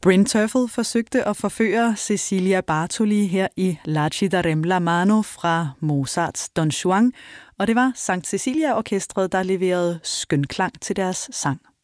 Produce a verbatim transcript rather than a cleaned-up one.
Bryn Terfel forsøgte at forføre Cecilia Bartoli her i La Ci darem la mano fra Mozarts Don Juan, og det var Sankt Cecilia Orkestret, der leverede skønklang til deres sang.